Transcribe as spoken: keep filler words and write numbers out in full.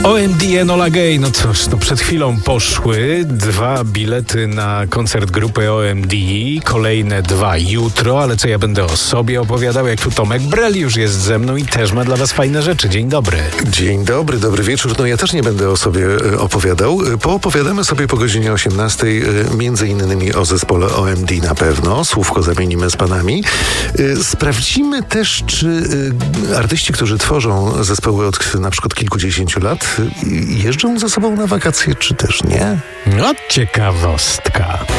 O M D Enola Gay, no cóż, no przed chwilą poszły dwa bilety na koncert grupy O M D, kolejne dwa jutro, ale co ja będę o sobie opowiadał, jak tu Tomek Brel już jest ze mną i też ma dla was fajne rzeczy. Dzień dobry. Dzień dobry, dobry wieczór. No ja też nie będę o sobie opowiadał. Poopowiadamy sobie po godzinie osiemnastej między innymi o zespole O M D na pewno. Słówko zamienimy z panami. Sprawdzimy też, czy artyści, którzy tworzą zespoły od na przykład kilkudziesięciu lat, jeżdżą ze sobą na wakacje, czy też nie? No ciekawostka.